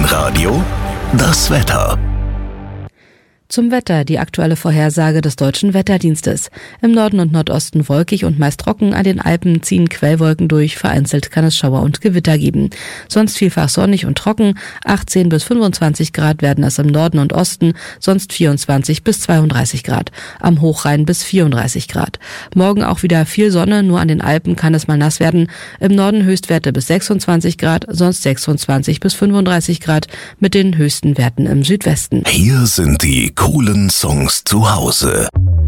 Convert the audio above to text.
Radio, das Wetter. Zum Wetter, die aktuelle Vorhersage des Deutschen Wetterdienstes. Im Norden und Nordosten wolkig und meist trocken, an den Alpen ziehen Quellwolken durch, vereinzelt kann es Schauer und Gewitter geben. Sonst vielfach sonnig und trocken, 18 bis 25 Grad werden es im Norden und Osten, sonst 24 bis 32 Grad, am Hochrhein bis 34 Grad. Morgen auch wieder viel Sonne, nur an den Alpen kann es mal nass werden. Im Norden Höchstwerte bis 26 Grad, sonst 26 bis 35 Grad mit den höchsten Werten im Südwesten. Hier sind die coolen Songs zu Hause.